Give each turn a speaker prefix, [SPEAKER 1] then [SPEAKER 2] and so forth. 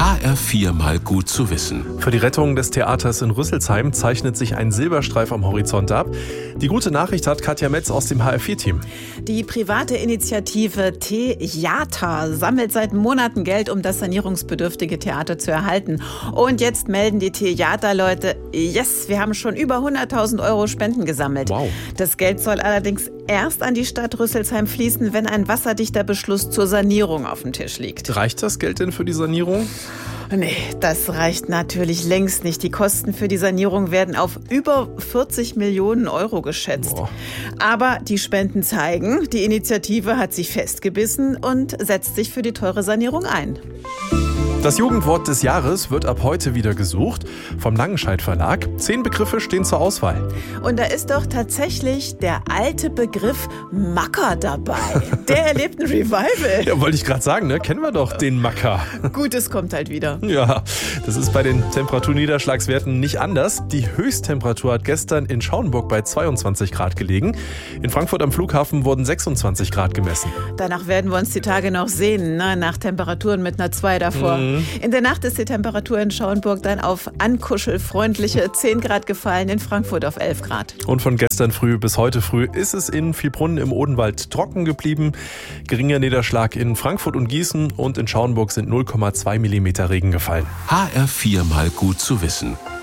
[SPEAKER 1] HR4 mal gut zu wissen.
[SPEAKER 2] Für die Rettung des Theaters in Rüsselsheim zeichnet sich ein Silberstreif am Horizont ab. Die gute Nachricht hat Katja Metz aus dem HR4-Team.
[SPEAKER 3] Die private Initiative TEATA sammelt seit Monaten Geld, um das sanierungsbedürftige Theater zu erhalten. Und jetzt melden die TEATA-Leute, yes, wir haben schon über 100.000 Euro Spenden gesammelt.
[SPEAKER 2] Wow.
[SPEAKER 3] Das Geld soll allerdings erst an die Stadt Rüsselsheim fließen, wenn ein wasserdichter Beschluss zur Sanierung auf dem Tisch liegt.
[SPEAKER 2] Reicht das Geld denn für die Sanierung?
[SPEAKER 3] Nee, das reicht natürlich längst nicht. Die Kosten für die Sanierung werden auf über 40 Millionen Euro geschätzt.
[SPEAKER 2] Boah.
[SPEAKER 3] Aber die Spenden zeigen, die Initiative hat sich festgebissen und setzt sich für die teure Sanierung ein.
[SPEAKER 2] Das Jugendwort des Jahres wird ab heute wieder gesucht vom Langenscheidt Verlag. 10 Begriffe stehen zur Auswahl.
[SPEAKER 3] Und da ist doch tatsächlich der alte Begriff Macker dabei. Der erlebt ein Revival.
[SPEAKER 2] Ja, wollte ich gerade sagen, ne? Kennen wir doch den Macker.
[SPEAKER 3] Gut, es kommt halt wieder.
[SPEAKER 2] Ja, das ist bei den Temperaturniederschlagswerten nicht anders. Die Höchsttemperatur hat gestern in Schauenburg bei 22 Grad gelegen. In Frankfurt am Flughafen wurden 26 Grad gemessen.
[SPEAKER 3] Danach werden wir uns die Tage noch sehen, ne? Nach Temperaturen mit einer 2 davor. In der Nacht ist die Temperatur in Schauenburg dann auf ankuschelfreundliche 10 Grad gefallen, in Frankfurt auf 11 Grad.
[SPEAKER 2] Und von gestern früh bis heute früh ist es in Vielbrunn im Odenwald trocken geblieben. Geringer Niederschlag in Frankfurt und Gießen und in Schauenburg sind 0,2 mm Regen gefallen.
[SPEAKER 1] HR4 mal gut zu wissen.